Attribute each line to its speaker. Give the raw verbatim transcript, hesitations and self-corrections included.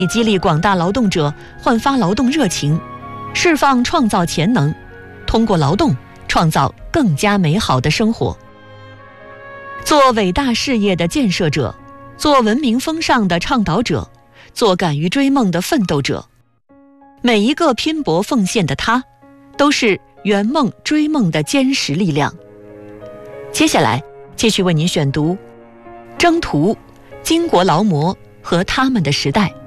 Speaker 1: 以激励广大劳动者焕发劳动热情，释放创造潜能，通过劳动创造更加美好的生活。做伟大事业的建设者，做文明风尚的倡导者，做敢于追梦的奋斗者。每一个拼搏奉献的他，都是圆梦追梦的坚实力量。接下来继续为您选读《征途》、巾帼劳模和他们的时代。